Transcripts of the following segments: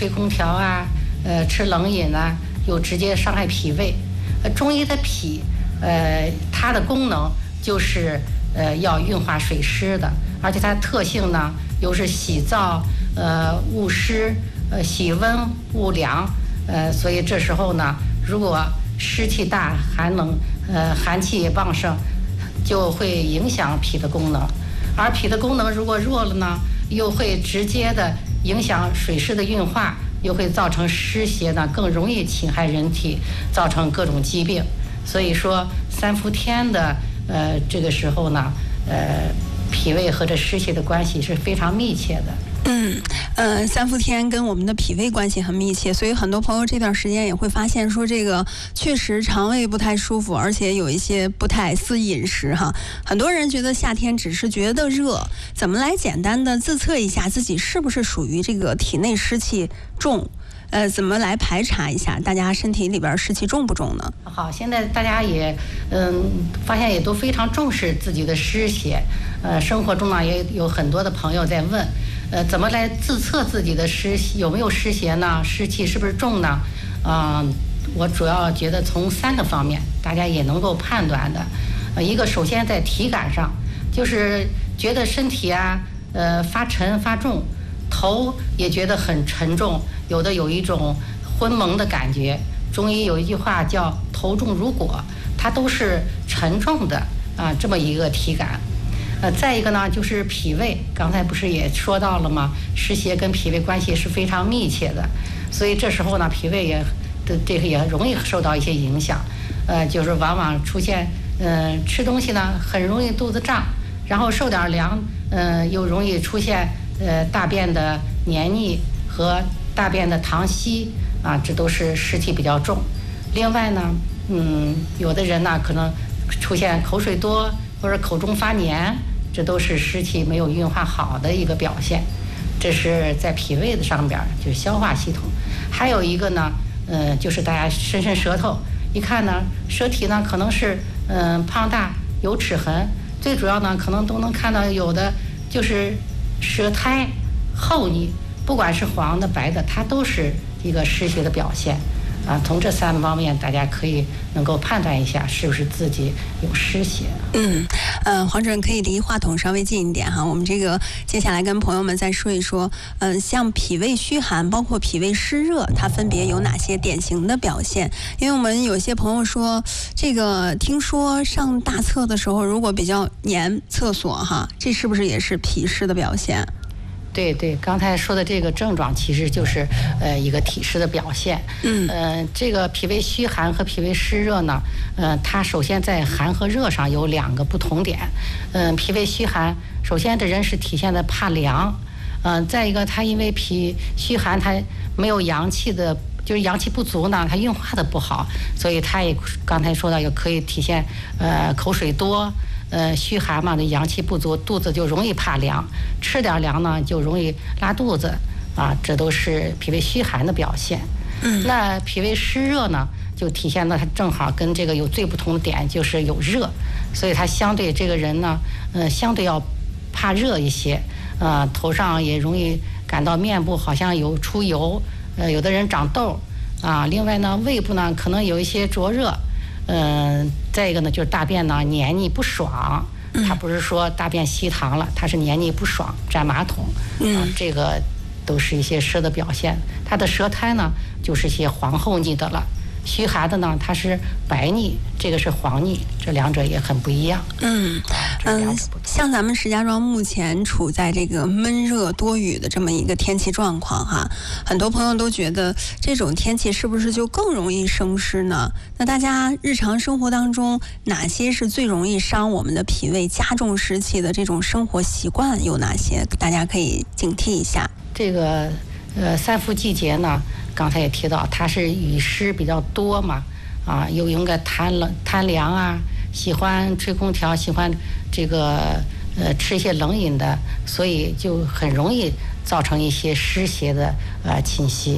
吹空调啊，吃冷饮啊，有直接伤害脾胃。中医的脾，它的功能就是要运化水湿的，而且它特性呢又是喜燥，恶湿，喜温恶凉，所以这时候呢，如果湿气大、寒冷，寒气也旺盛，就会影响脾的功能。而脾的功能如果弱了呢，又会直接的影响水湿的运化，又会造成湿邪呢，更容易侵害人体，造成各种疾病。所以说三伏天的这个时候呢，脾胃和这湿邪的关系是非常密切的。 三伏天跟我们的脾胃关系很密切，所以很多朋友这段时间也会发现说，这个确实肠胃不太舒服，而且有一些不太思饮食哈。很多人觉得夏天只是觉得热，怎么来简单的自测一下自己是不是属于这个体内湿气重？怎么来排查一下大家身体里边湿气重不重呢？ 好，现在大家也发现也都非常重视自己的湿邪，生活中呢也有很多的朋友在问，怎么来自测自己的有没有湿邪呢？湿气是不是重呢？我主要觉得从3个方面大家也能够判断的。一个首先在体感上，就是觉得身体啊发沉发重，头也觉得很沉重，有一种昏蒙的感觉。中医有一句话叫头重如裹，它都是沉重的这么一个体感。再一个呢，就是脾胃，刚才不是也说到了吗？湿邪跟脾胃关系是非常密切的，所以这时候呢，脾胃也容易受到一些影响。就是往往出现吃东西呢很容易肚子胀，然后受点凉，又容易出现大便的黏腻和大便的溏稀这都是湿气比较重。另外呢，有的人呢可能出现口水多或者口中发黏，这都是湿气没有运化好的一个表现。这是在脾胃的上边，就是消化系统。还有一个呢，就是大家伸舌头，一看呢，舌体呢可能是胖大有齿痕，最主要呢可能都能看到有的就是舌苔厚腻，不管是黄的白的，它都是一个湿邪的表现。从这3方面，大家可以能够判断一下是不是自己有湿邪。 黄主任可以离话筒稍微近一点哈。我们这个接下来跟朋友们再说一说，像脾胃虚寒，包括脾胃湿热，它分别有哪些典型的表现？因为我们有些朋友说，这个听说上大厕的时候，如果比较黏厕所哈，这是不是也是脾湿的表现？ 对，刚才说的这个症状其实就是一个体湿的表现。这个脾胃虚寒和脾胃湿热呢，它首先在寒和热上有2个不同点。脾胃虚寒，首先这人是体现的怕凉，再一个他因为脾虚寒，他没有阳气的，就是阳气不足呢，他运化的不好，所以他也刚才说到也可以体现口水多。虚寒嘛，那阳气不足，肚子就容易怕凉，吃点凉呢就容易拉肚子这都是脾胃虚寒的表现。那脾胃湿热呢，就体现到它正好跟这个有最不同的点，就是有热，所以它相对这个人呢，相对要怕热一些，头上也容易感到面部好像有出油，有的人长痘另外呢，胃部呢可能有一些灼热。再一个呢，就是大便呢黏腻不爽，它不是说大便稀溏了，它是黏腻不爽，粘马桶这个都是一些湿的表现。它的舌苔呢就是些黄厚腻的了。虚寒的呢，它是白腻，这个是黄腻，这2者也很不一样。 像咱们石家庄目前处在这个闷热多雨的这么一个天气状况哈，很多朋友都觉得这种天气是不是就更容易生湿呢？那大家日常生活当中哪些是最容易伤我们的脾胃、加重湿气的这种生活习惯有哪些？大家可以警惕一下。 这个三伏季节呢，刚才也提到，它是雨湿比较多嘛，又应该贪凉喜欢吹空调，喜欢这个吃一些冷饮的，所以就很容易造成一些湿邪的侵袭。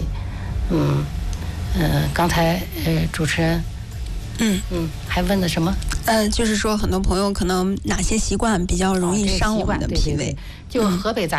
刚才主持人还问的什么？ 就是说很多朋友可能哪些习惯比较容易伤我们的脾胃？ 就河北咱